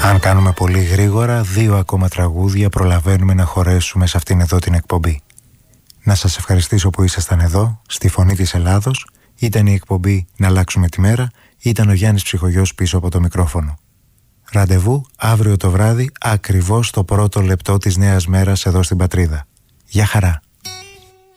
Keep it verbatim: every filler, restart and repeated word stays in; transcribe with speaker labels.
Speaker 1: Αν κάνουμε πολύ γρήγορα, δύο ακόμα τραγούδια προλαβαίνουμε να χωρέσουμε σε αυτήν εδώ την εκπομπή. Να σας ευχαριστήσω που ήσασταν εδώ, στη Φωνή της Ελλάδος. Ήταν η εκπομπή «Να αλλάξουμε τη μέρα», ήταν ο Γιάννης Ψυχογιός πίσω από το μικρόφωνο. Ραντεβού αύριο το βράδυ, ακριβώς το πρώτο λεπτό της νέας μέρας εδώ στην Πατρίδα. Γεια χαρά!